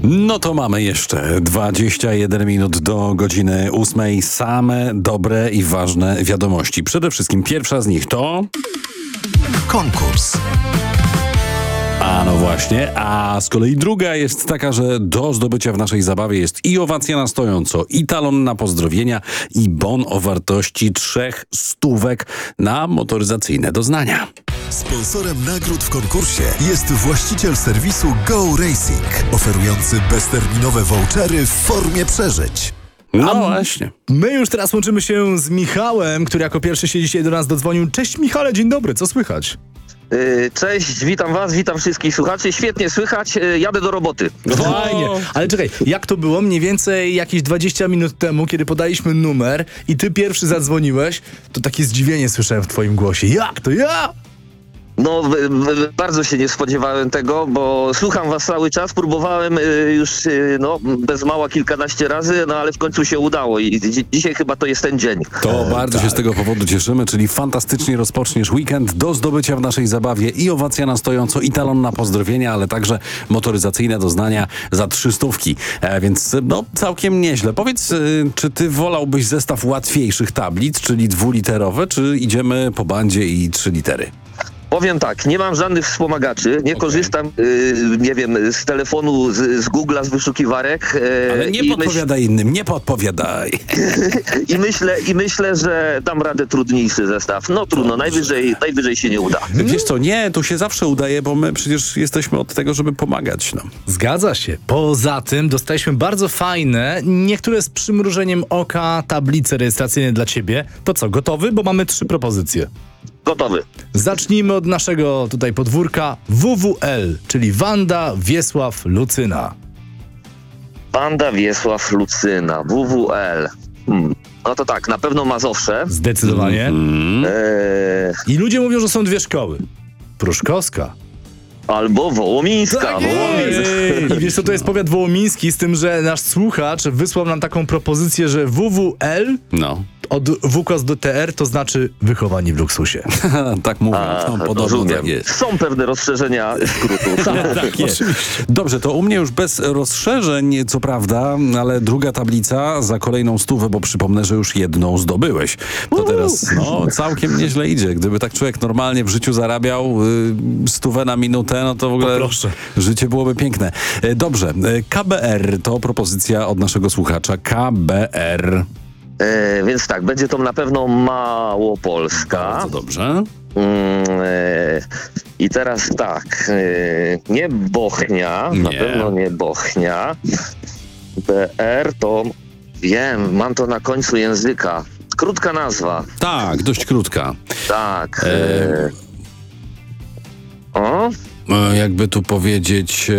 No to mamy jeszcze 21 minut do godziny 8. Same dobre i ważne wiadomości. Przede wszystkim pierwsza z nich to... Konkurs. A no właśnie, a z kolei druga jest taka, że do zdobycia w naszej zabawie jest i owacja na stojąco, i talon na pozdrowienia, i bon o wartości 300 na motoryzacyjne doznania. Sponsorem nagród w konkursie jest właściciel serwisu Go Racing, oferujący bezterminowe vouchery w formie przeżyć. No właśnie. My już teraz łączymy się z Michałem, który jako pierwszy się dzisiaj do nas dodzwonił. Cześć Michale, dzień dobry, co słychać? Cześć, witam was, witam wszystkich słuchaczy. Świetnie słychać, jadę do roboty. Fajnie, ale czekaj, jak to było mniej więcej jakieś 20 minut temu, kiedy podaliśmy numer i ty pierwszy zadzwoniłeś, to takie zdziwienie słyszałem w twoim głosie. Jak to ja? No, bardzo się nie spodziewałem tego, bo słucham was cały czas, próbowałem już bez mała kilkanaście razy, no ale w końcu się udało i dzisiaj chyba to jest ten dzień. To bardzo się z tego powodu cieszymy, czyli fantastycznie rozpoczniesz weekend. Do zdobycia w naszej zabawie i owacja na stojąco, i talon na pozdrowienia, ale także motoryzacyjne doznania za 300. Więc no całkiem nieźle. Powiedz, czy ty wolałbyś zestaw łatwiejszych tablic, czyli 2-literowe, czy idziemy po bandzie i 3 litery? Powiem tak, nie mam żadnych wspomagaczy, nie korzystam, nie wiem, z telefonu, z Google'a, z wyszukiwarek. Ale nie podpowiadaj innym, nie podpowiadaj. I myślę, że dam radę trudniejszy zestaw. No trudno, najwyżej się nie uda. Wiesz co, nie, tu się zawsze udaje, bo my przecież jesteśmy od tego, żeby pomagać. No. Zgadza się. Poza tym dostaliśmy bardzo fajne, niektóre z przymrużeniem oka, tablice rejestracyjne dla ciebie. To co, gotowy? Bo mamy 3 propozycje. Gotowy. Zacznijmy od naszego tutaj podwórka WWL, czyli Wanda, Wiesław, Lucyna. Wanda, Wiesław, Lucyna, WWL. No to tak, na pewno Mazowsze. Zdecydowanie. I ludzie mówią, że są 2 szkoły. Pruszkowska. Albo Wołomińska. Tak I wiesz co, to jest powiat wołomiński, z tym, że nasz słuchacz wysłał nam taką propozycję, że WWL od WKS do TR to znaczy wychowanie w luksusie. Tak mówią, podobno tak jest. Są pewne rozszerzenia skrótów. Tak jest. Dobrze, to u mnie już bez rozszerzeń, co prawda, ale druga tablica za kolejną 100, bo przypomnę, że już jedną zdobyłeś. To teraz całkiem nieźle idzie. Gdyby tak człowiek normalnie w życiu zarabiał 100 na minutę, no to w ogóle życie byłoby piękne. Dobrze, KBR to propozycja od naszego słuchacza. KBR. Więc tak, będzie to na pewno Małopolska. Bardzo dobrze. I teraz tak, nie Bochnia, na pewno nie Bochnia. BR to wiem, mam to na końcu języka. Krótka nazwa. Tak, dość krótka. Tak. Jakby tu powiedzieć,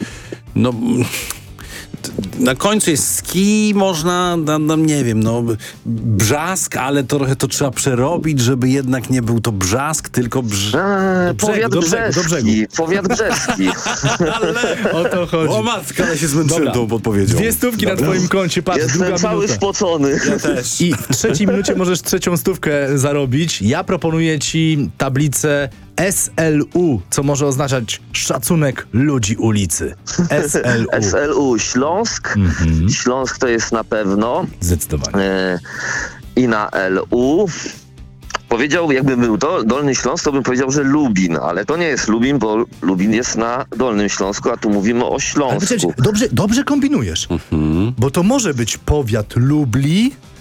na końcu jest ski, można, nie wiem, brzask, ale trochę to trzeba przerobić, żeby jednak nie był to brzask, tylko Powiat brzeski. Powiat brzeski. Ale o to chodzi. O matka, ale się zmęczyłem tą podpowiedzią. 2 stówki na twoim koncie, patrz, Jestem druga cały minuta. spocony. Ja też. I w 3 minucie możesz 3. stówkę zarobić. Ja proponuję ci tablicę SLU, co może oznaczać szacunek ludzi ulicy. SLU. SLU, Śląsk. Śląsk to jest na pewno. Zdecydowanie. I na LU. Powiedział, jakby był to Dolny Śląsk, to bym powiedział, że Lubin, ale to nie jest Lubin, bo Lubin jest na Dolnym Śląsku, a tu mówimy o Śląsku. Ale dobrze kombinujesz, bo to może być powiat Lubli,